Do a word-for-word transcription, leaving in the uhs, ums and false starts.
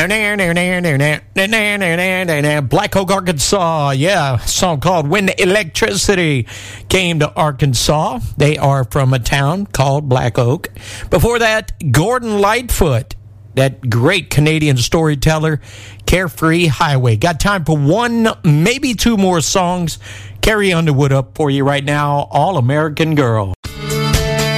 Black Oak, Arkansas. Yeah, a song called When Electricity Came to Arkansas. They are from a town called Black Oak. Before that, Gordon Lightfoot, that great Canadian storyteller, Carefree Highway. Got time for one, maybe two more songs. Carrie Underwood up for you right now, All American Girl.